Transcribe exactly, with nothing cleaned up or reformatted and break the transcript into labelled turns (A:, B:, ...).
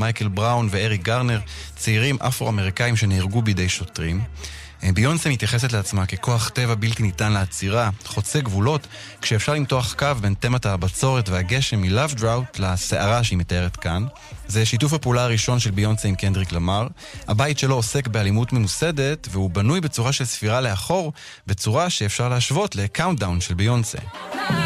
A: מייקל בראון ואריק גרנר, צעירים אפרו-אמריקאים שנהרגו בידי שוטרים. ביונסה מתייחסת לעצמה ככוח טבע בלתי ניתן לעצירה, חוצה גבולות, כשאפשר למתוח קו בין תמת הבצורת והגשם מ-Love Drought לסערה שהיא מתארת כאן. זה שיתוף הפעולה הראשון של ביונסה עם קנדריק למר. הבית שלו עוסק באלימות ממוסדת, והוא בנוי בצורה של ספירה לאחור, בצורה שאפשר להשוות לקאונטדאון של ביונסה.